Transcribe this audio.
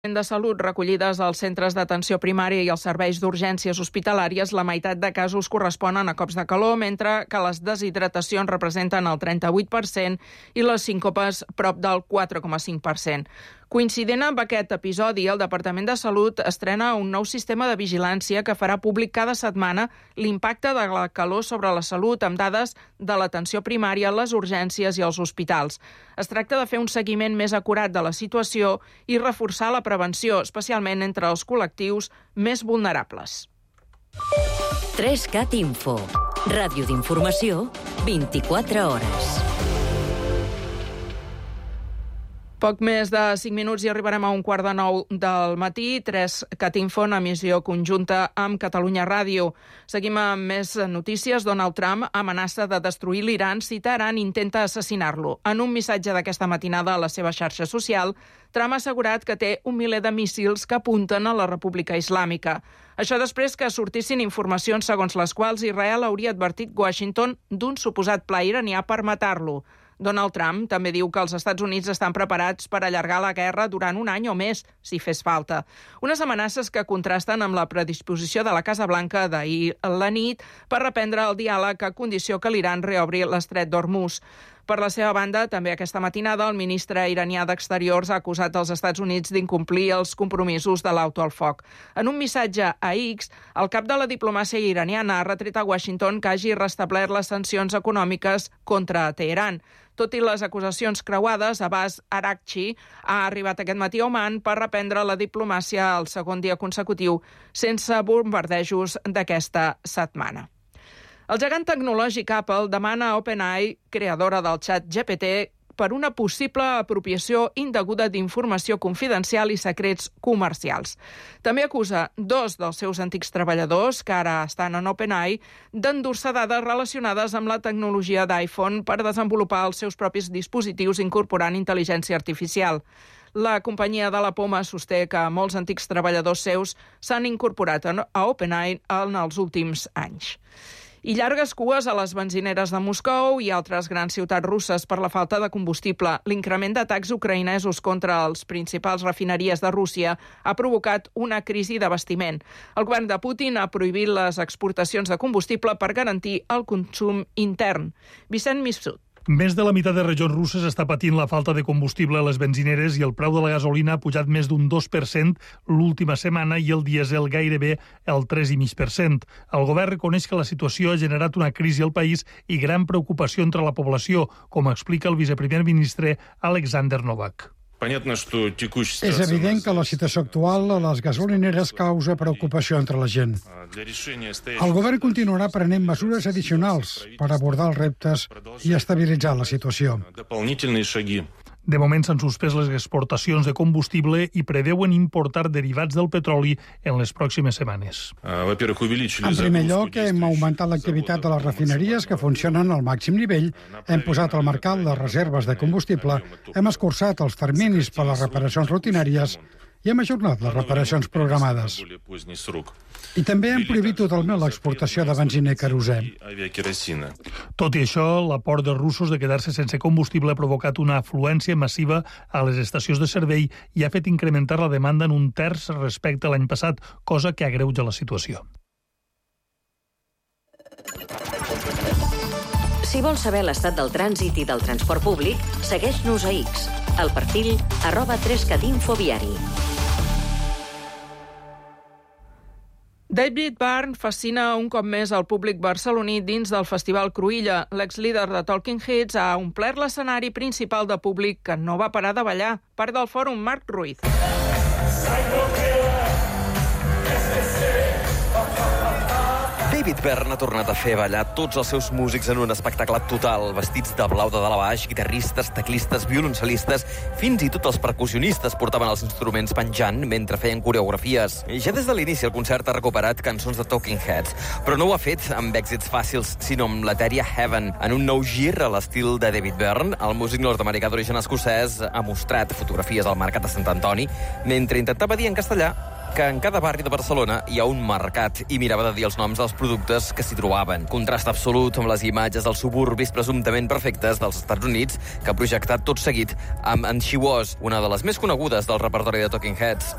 de salut recollides als centres d'atenció primària i als serveis d'urgències hospitalàries, la meitat de casos corresponen a cops de calor, mentre que les deshidratacions representen el 38% i les síncopes prop del 4,5%. Coincidint amb aquest episodi, el Departament de Salut estrena un nou sistema de vigilància que farà públic cada setmana l'impacte de la calor sobre la salut amb dades de l'atenció primària, les urgències i els hospitals. Es tracta de fer un seguiment més acurat de la situació i reforçar la prevenció, especialment entre els col·lectius més vulnerables. 3CAT Info. Ràdio d'informació, 24 hores. Poc més de 5 minuts i arribarem a 8:45 del matí. 3CAT Info, en emissió conjunta amb Catalunya Ràdio. Seguim amb més notícies. Donald Trump amenaça de destruir l'Iran si Teheran intenta assassinar-lo. En un missatge d'aquesta matinada a la seva xarxa social, Trump ha assegurat que té un miler de míssils que apunten a la República Islàmica. Això després que sortissin informacions segons les quals Israel hauria advertit Washington d'un suposat pla iranià per matar-lo. Donald Trump també diu que els Estats Units estan preparats per allargar la guerra durant un any o més, si fes falta. Unes amenaces que contrasten amb la predisposició de la Casa Blanca d'ahir a la nit per reprendre el diàleg a condició que l'Iran reobri l'estret d'Hormuz. Per la seva banda, també aquesta matinada, el ministre iranià d'Exteriors ha acusat els Estats Units d'incomplir els compromisos de l'auto al foc. En un missatge a X, el cap de la diplomàcia iraniana ha retret a Washington que hagi restablert les sancions econòmiques contra Teheran. Tot i les acusacions creuades, Abbas Araghchi ha arribat aquest matí a Oman per reprendre la diplomàcia el segon dia consecutiu sense bombardejos d'aquesta setmana. El gegant tecnològic Apple demana a OpenAI, creadora del xat GPT, per una possible apropiació indeguda d'informació confidencial i secrets comercials. També acusa 2 dels seus antics treballadors, que ara estan en OpenAI, d'endur-se dades relacionades amb la tecnologia d'iPhone per desenvolupar els seus propis dispositius incorporant intel·ligència artificial. La companyia de la Poma sosté que molts antics treballadors seus s'han incorporat a OpenAI en els últims anys. I llargues cues a les benzineres de Moscou i altres grans ciutats russes per la falta de combustible. L'increment d'atacs ucraïnesos contra els principals refineries de Rússia ha provocat una crisi d'abastiment. El govern de Putin ha prohibit les exportacions de combustible per garantir el consum intern. Vicent Mifsud. Més de la meitat de regions russes està patint la falta de combustible a les benzineres i el preu de la gasolina ha pujat més d'un 2% l'última setmana i el dièsel gairebé el 3,5%. El govern reconeix que la situació ha generat una crisi al país i gran preocupació entre la població, com explica el viceprimer ministre Alexander Novak. És evident que la situació actual a les gasolineres causa preocupació entre la gent. El govern continuarà prenent mesures addicionals per abordar els reptes i estabilitzar la situació. De moment s'han suspès les exportacions de combustible i preveuen importar derivats del petroli en les pròximes setmanes. En primer lloc, hem augmentat l'activitat de les refineries que funcionen al màxim nivell, hem posat al mercat les reserves de combustible, hem escurçat els terminis per a les reparacions rutinàries i hem ajornat les reparacions programades. I també hem prohibit totalment l'exportació de benzina i querosè. Tot i això, l'aport dels russos de quedar-se sense combustible ha provocat una afluència massiva a les estacions de servei i ha fet incrementar la demanda en un terç respecte a l'any passat, cosa que agreuja la situació. Si vols saber l'estat del trànsit i del transport públic, segueix-nos a X, al perfil @3catinfoviari. David Byrne fascina un cop més al públic barceloní dins del Festival Cruïlla. L'exlíder de Talking Heads ha omplert l'escenari principal de públic que no va parar de ballar. Part del fòrum, Marc Ruiz. David Byrne ha tornat a fer ballar tots els seus músics en un espectacle total, vestits de blau de dalt a baix, guitarristes, teclistes, violoncelistes, fins i tot els percussionistes portaven els instruments penjant mentre feien coreografies. Ja des de l'inici el concert ha recuperat cançons de Talking Heads, però no ho ha fet amb èxits fàcils, sinó amb l'etèria Heaven. En un nou gir a l'estil de David Byrne, el músic nord-americà d'origen escocès ha mostrat fotografies al mercat de Sant Antoni mentre intentava dir en castellà que en cada barri de Barcelona hi ha un mercat i mirava de dir els noms dels productes que s'hi trobaven. Contrast absolut amb les imatges dels suburbis presumptament perfectes dels Estats Units que ha projectat tot seguit amb And She Was, una de les més conegudes del repertori de Talking Heads.